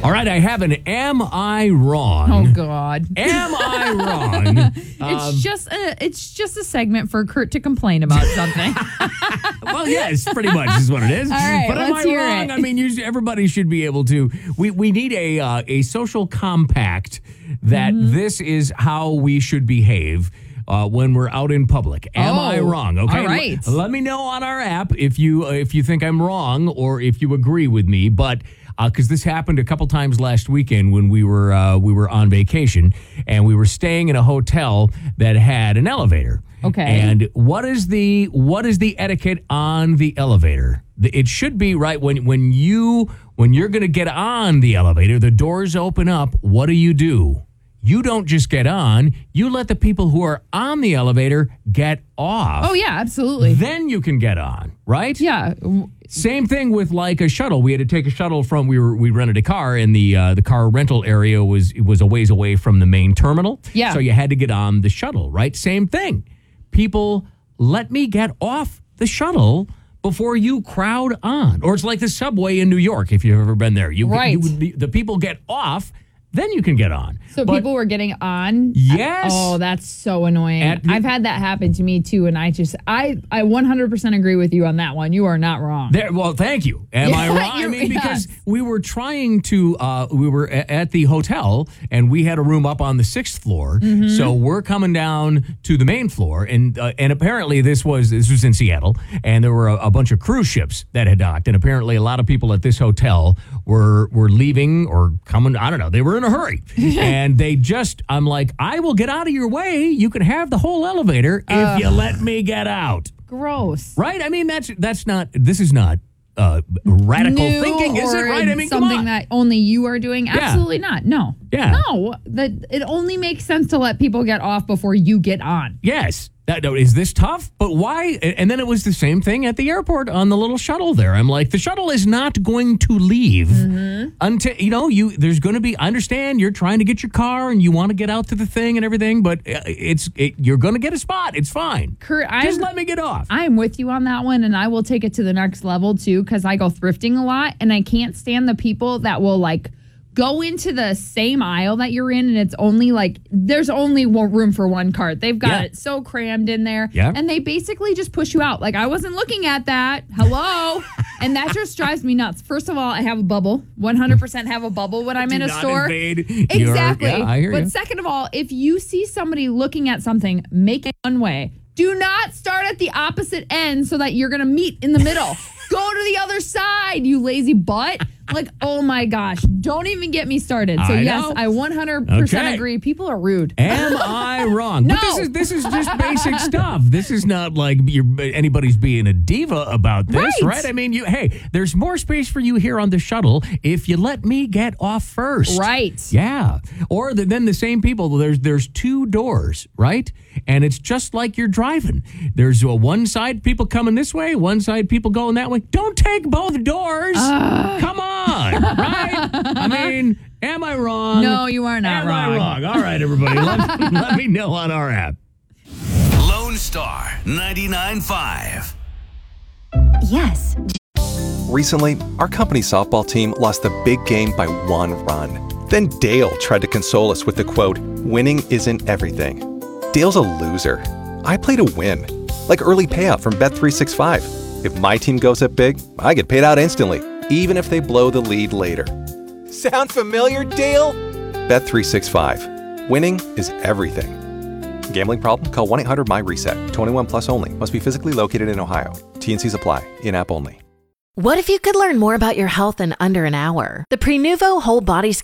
All right, I have an Am I Wrong? Oh, God. Am I wrong? It's just a segment for Kurt to complain about something. Well, yes, pretty much is what it is. All right, but am let's I hear wrong? it. I mean, everybody should be able to. We need a social compact that this is how we should behave when we're out in public. Am I wrong? Okay, all right. Let me know on our app if you think I'm wrong or if you agree with me. But because this happened a couple times last weekend when we were on vacation and we were staying in a hotel that had an elevator. Okay. And what is the etiquette on the elevator? It should be right when you're going to get on the elevator, the doors open up. What do? You don't just get on. You let the people who are on the elevator get off. Oh, yeah, absolutely. Then you can get on, right? Yeah. Same thing with like a shuttle. We had to take a shuttle from we rented a car and the car rental area was a ways away from the main terminal. Yeah. So you had to get on the shuttle, right? Same thing. People, let me get off the shuttle before you crowd on. Or it's like the subway in New York, if you've ever been there. Right. The people get off, then you can get on. So people were getting on? Yes. Oh, that's so annoying. I've had that happen to me too, and I 100% agree with you on that one. You are not wrong. Well, thank you. Am I wrong? I mean, because we were trying to, we were at the hotel, and we had a room up on the 6th floor. Mm-hmm. So we're coming down to the main floor, and apparently this was in Seattle, and there were a bunch of cruise ships that had docked, and apparently a lot of people at this hotel were leaving or coming. I don't know. They were in a hurry, and I'm like, I will get out of your way. You can have the whole elevator if you let me get out. Gross. Right? I mean, this is not radical thinking, is it? Right? I mean, something that only you are doing? Absolutely not. No. Yeah. No. It only makes sense to let people get off before you get on. Yes. Is this tough? But why? And then it was the same thing at the airport on the little shuttle there. I'm like, the shuttle is not going to leave until, there's going to be, I understand you're trying to get your car and you want to get out to the thing and everything, but you're going to get a spot. It's fine. Kurt, just let me get off. I'm with you on that one, and I will take it to the next level too, because I go thrifting a lot, and I can't stand the people that will go into the same aisle that you're in, and it's only there's only room for one cart. They've got it so crammed in there, and they basically just push you out. I wasn't looking at that. Hello. And that just drives me nuts. First of all, I have a bubble. 100% have a bubble when I'm in a store. Exactly. I hear you. But second of all, if you see somebody looking at something, make it one way. Do not start at the opposite end so that you're going to meet in the middle. Go to the other side, you lazy butt. Oh my gosh. Don't even get me started. So yes, I 100% agree. People are rude. Am I wrong? No. But this is just basic stuff. This is not like anybody's being a diva about this, right? I mean, there's more space for you here on the shuttle if you let me get off first. Right. Yeah. Or then the same people, there's two doors, right? And it's just like you're driving. There's one side people coming this way, one side people going that way. Don't take both doors. Come on, right? I mean, am I wrong? No, you are not wrong. Am I wrong? All right, everybody, let me know on our app. Lone Star 99.5. Yes. Recently, our company softball team lost the big game by 1 run. Then Dale tried to console us with the quote, "Winning isn't everything." Dale's a loser. I play to win. Like early payout from Bet365. If my team goes up big, I get paid out instantly, even if they blow the lead later. Sound familiar, Dale? Bet365. Winning is everything. Gambling problem? Call 1-800-MY-RESET. 21 plus only. Must be physically located in Ohio. T&Cs apply. In-app only. What if you could learn more about your health in under an hour? The Prenuvo Whole Body Scan